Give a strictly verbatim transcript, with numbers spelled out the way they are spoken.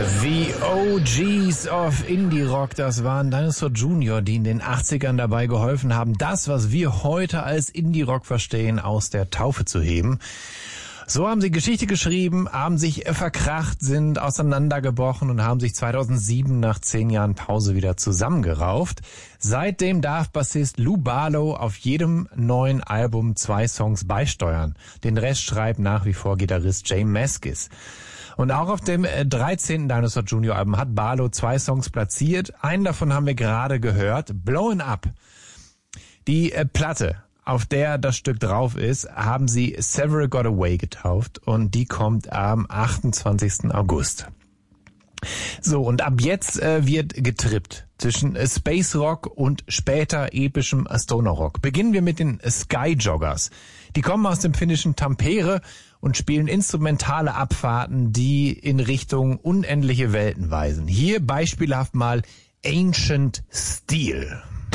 The O Gs of Indie Rock, das waren Dinosaur Junior, die in den achtzigern dabei geholfen haben, das, was wir heute als Indie Rock verstehen, aus der Taufe zu heben. So haben sie Geschichte geschrieben, haben sich verkracht, sind auseinandergebrochen und haben sich zweitausendsieben nach zehn Jahren Pause wieder zusammengerauft. Seitdem darf Bassist Lou Barlow auf jedem neuen Album zwei Songs beisteuern. Den Rest schreibt nach wie vor Gitarrist Jay Mascis. Und auch auf dem dreizehnten Dinosaur Junior Album hat Barlow zwei Songs platziert. Einen davon haben wir gerade gehört, Blowin' Up. Die äh, Platte, auf der das Stück drauf ist, haben sie Several Got Away getauft und die kommt am achtundzwanzigsten August. So, und ab jetzt äh, wird getrippt zwischen äh, Space Rock und später epischem Stoner Rock. Beginnen wir mit den Skyjoggers. Die kommen aus dem finnischen Tampere und spielen instrumentale Abfahrten, die in Richtung unendliche Welten weisen. Hier beispielhaft mal Ancient Steel.